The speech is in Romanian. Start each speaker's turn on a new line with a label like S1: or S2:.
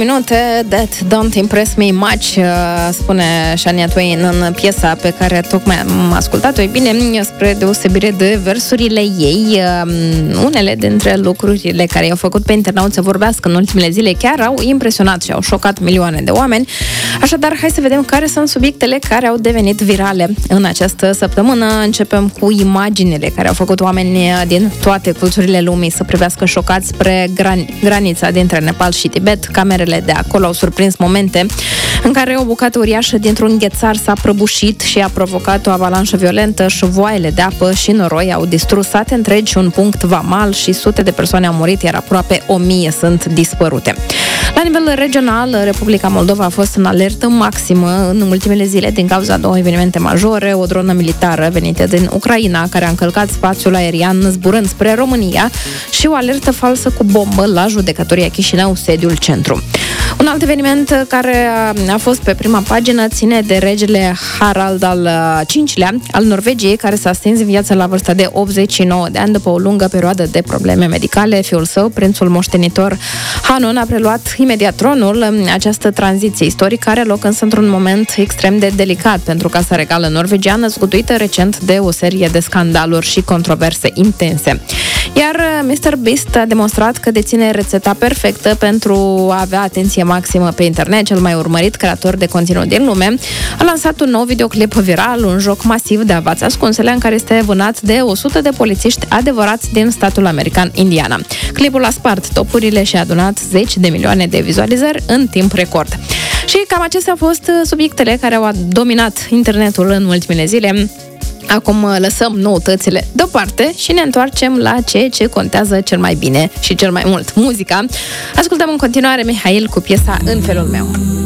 S1: Minute that don't impress me much, spune Shania Twain în piesa pe care tocmai am ascultat-o. Ei bine, spre deosebire de versurile ei, unele dintre lucrurile care i-au făcut pe internauți să vorbească în ultimele zile chiar au impresionat și au șocat milioane de oameni. Așadar, hai să vedem care sunt subiectele care au devenit virale în această săptămână. Începem cu imaginile care au făcut oameni din toate culturile lumii să privească șocați spre granița dintre Nepal și Tibet. Camerele de acolo au surprins momente în care o bucată uriașă dintr-un ghețar s-a prăbușit și a provocat o avalanșă violentă. Șuvoaiele de apă și noroi au distrus sate întregi și un punct vamal și sute de persoane au murit, iar aproape 1000 sunt dispărute. La nivel regional, Republica Moldova a fost în alertă maximă în ultimele zile din cauza două evenimente majore: o dronă militară venită din Ucraina care a încălcat spațiul aerian zburând spre România și o alertă falsă cu bombă la judecătoria Chișinău, sediul centru. Un alt eveniment care a fost pe prima pagină ține de regele Harald al V-lea al Norvegiei, care s-a stins în viață la vârsta de 89 de ani după o lungă perioadă de probleme medicale. Fiul său, prințul moștenitor Hanon, a preluat imediat tronul. Această tranziție istorică are loc însă într-un moment extrem de delicat pentru Casa Regală norvegiană, zguduită recent de o serie de scandaluri și controverse intense. Iar Mr. Beast a demonstrat că deține rețeta perfectă pentru a avea atenție maximă pe internet. Cel mai urmărit creator de conținut din lume a lansat un nou videoclip viral, un joc masiv de avați ascunsele în care este vânat de 100 de polițiști adevărați din statul american Indiana. Clipul a spart topurile și a adunat 10 de milioane de vizualizări în timp record. Și cam acestea au fost subiectele care au dominat internetul în ultimele zile. Acum lăsăm noutățile deoparte și ne întoarcem la ceea ce contează cel mai bine și cel mai mult, muzica. Ascultăm în continuare Mihail cu piesa În felul meu.